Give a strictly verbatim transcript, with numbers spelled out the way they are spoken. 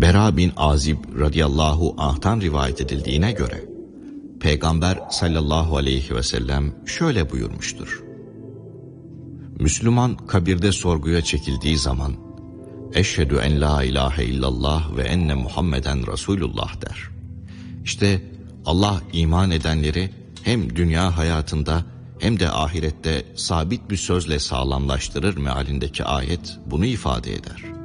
Bera bin Azib radıyallahu anh'tan rivayet edildiğine göre Peygamber sallallahu aleyhi ve sellem şöyle buyurmuştur: Müslüman kabirde sorguya çekildiği zaman "Eşhedü en la ilahe illallah ve enne Muhammeden Resulullah" der. İşte Allah iman edenleri hem dünya hayatında hem de ahirette sabit bir sözle sağlamlaştırır mealindeki ayet bunu ifade eder.